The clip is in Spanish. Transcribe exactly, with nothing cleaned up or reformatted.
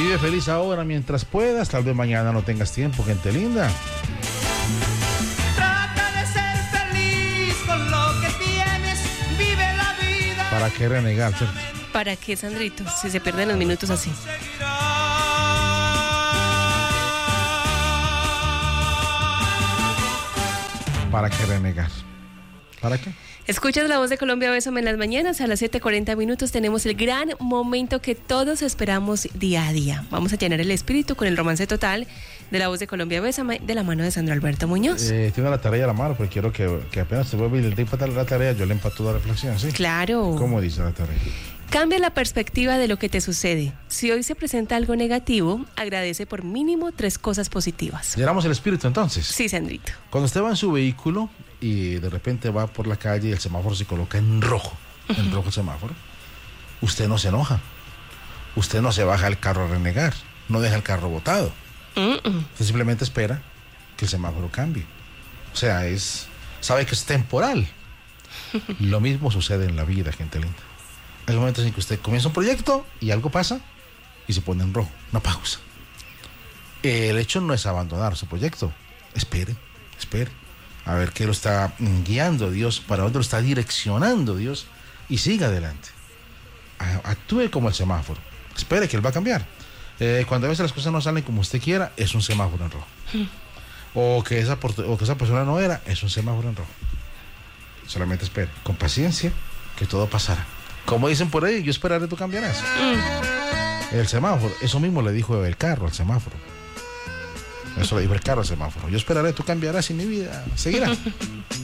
Vive feliz ahora mientras puedas, tal vez mañana no tengas tiempo, gente linda. Trata de ser feliz con lo que tienes, vive la vida. ¿Para qué renegar, cierto? ¿Para qué, Sandrito? Si se pierden los minutos así. ¿Para qué renegar? ¿Para qué? Escuchas La Voz de Colombia, Bésame en las mañanas. A las siete cuarenta minutos tenemos el gran momento que todos esperamos día a día. Vamos a llenar el espíritu con el romance total de La Voz de Colombia, Bésame, de la mano de Sandro Alberto Muñoz. Eh, tengo la tarea a la mano, porque quiero que, que apenas te vuelva y le empatar la tarea, yo le empato la reflexión, ¿sí? Claro. ¿Cómo dice la tarea? Cambia la perspectiva de lo que te sucede. Si hoy se presenta algo negativo, agradece por mínimo tres cosas positivas. Llenamos el espíritu entonces. Sí, Sandrito. Cuando usted va en su vehículo y de repente va por la calle y el semáforo se coloca en rojo, en rojo el semáforo, usted no se enoja, usted no se baja al carro a renegar, no deja el carro botado, Mm-mm. usted simplemente espera que el semáforo cambie. O sea, es, sabe que es temporal. Lo mismo sucede en la vida, gente linda. Hay momentos en que usted comienza un proyecto y algo pasa y se pone en rojo, una pausa. El hecho no es abandonar su proyecto, espere, espere. A ver qué lo está guiando Dios, para dónde lo está direccionando Dios, y siga adelante. Actúe como el semáforo. Espere que Él va a cambiar. Eh, cuando a veces las cosas no salen como usted quiera, es un semáforo en rojo. O que esa, o que esa persona no era, es un semáforo en rojo. Solamente espere, con paciencia, que todo pasará. Como dicen por ahí, yo esperaré, tú cambiarás. Mm. El semáforo, eso mismo le dijo el carro al semáforo. Eso le dijo el carro al semáforo. Yo esperaré, tú cambiarás y mi vida seguirá.